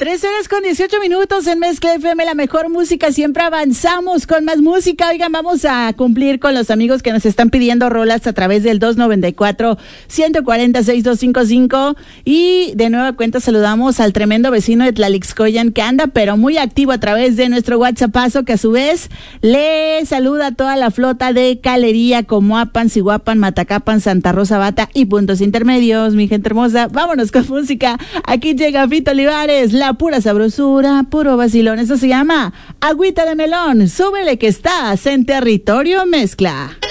13:18 en Mezcla FM, la mejor música. Siempre avanzamos con más música. Oigan, vamos a cumplir con los amigos que nos están pidiendo rolas a través del 294-140-6255. Y de nueva cuenta saludamos al tremendo vecino de Tlalixcoyan que anda pero muy activo a través de nuestro WhatsAppazo, que a su vez le saluda a toda la flota de Calería, Comoapan, Siguapan, Matacapan, Santa Rosa Bata y puntos intermedios. Mi gente hermosa, vámonos con música. Aquí llega Fito Olivares, la pura sabrosura, puro vacilón. Eso se llama Agüita de Melón. Súbele que estás en Territorio Mezcla.